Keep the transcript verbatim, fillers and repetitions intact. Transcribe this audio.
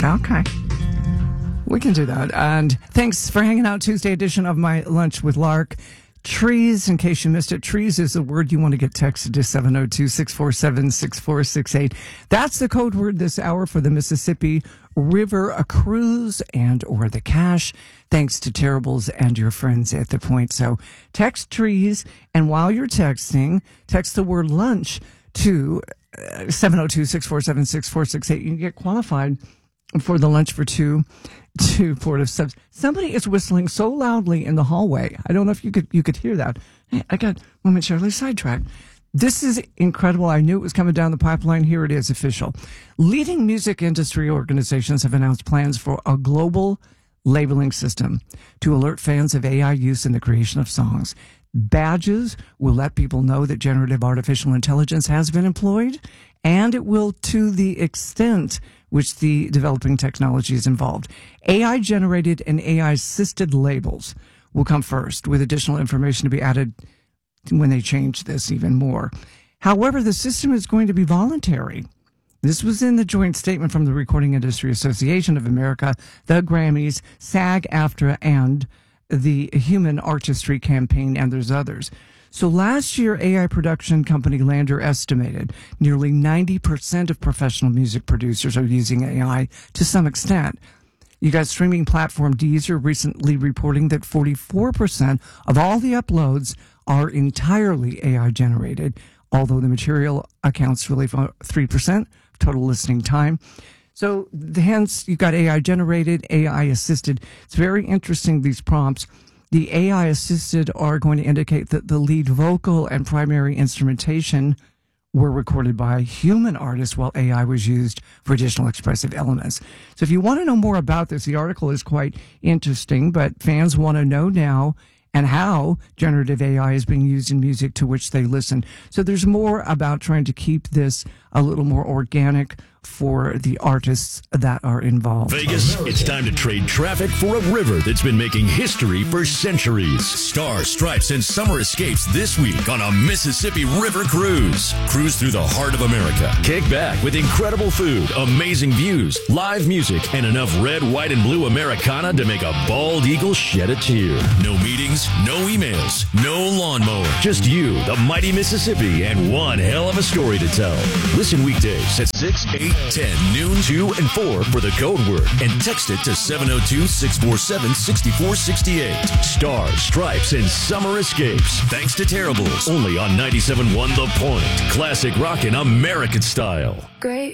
Okay. We can do that. And thanks for hanging out. Tuesday edition of My Lunch with Lark. Trees, in case you missed it, trees is the word you want to get texted to seven oh two, six four seven, six four six eight. That's the code word this hour for the Mississippi River a cruise and or the cash, thanks to Terribles and your friends at The Point. So text trees, and while you're texting, text the word lunch to uh, seven oh two, six four seven, six four six eight. You can get qualified for the lunch for two to Port Subs. Somebody is whistling so loudly in the hallway. I don't know if you could you could hear that. Hey, I got momentarily sidetracked. This is incredible. I knew it was coming down the pipeline. Here it is, official. Leading music industry organizations have announced plans for a global labeling system to alert fans of A I use in the creation of songs. Badges will let people know that generative artificial intelligence has been employed, and it will to the extent which the developing technology is involved. A I-generated and A I-assisted labels will come first, with additional information to be added when they change this even more. However, the system is going to be voluntary. This was in the joint statement from the Recording Industry Association of America, the Grammys, SAG-AFTRA, and the Human Artistry Campaign, and there's others. So last year, A I production company Lander estimated nearly ninety percent of professional music producers are using A I to some extent. You got streaming platform Deezer recently reporting that forty-four percent of all the uploads are entirely A I generated, although the material accounts really for three percent of total listening time. So hence, you've got A I generated, A I assisted. It's very interesting, these prompts. The A I assisted are going to indicate that the lead vocal and primary instrumentation were recorded by human artists, while A I was used for additional expressive elements. So if you want to know more about this, the article is quite interesting, but fans want to know now and how generative A I is being used in music to which they listen. So there's more about trying to keep this a little more organic for the artists that are involved. Vegas, it's time to trade traffic for a river that's been making history for centuries. Stars, Stripes, and Summer Escapes this week on a Mississippi River cruise. Cruise through the heart of America. Kick back with incredible food, amazing views, live music, and enough red, white, and blue Americana to make a bald eagle shed a tear. No meetings, no emails, no lawnmower. Just you, the mighty Mississippi, and one hell of a story to tell. Listen weekdays at six, eight, ten, noon, two, and four for the code word, and text it to seven oh two, six four seven, six four six eight. Stars, Stripes, and Summer Escapes. Thanks to Terribles. Only on ninety-seven point one The Point. Classic rockin' American style. Great.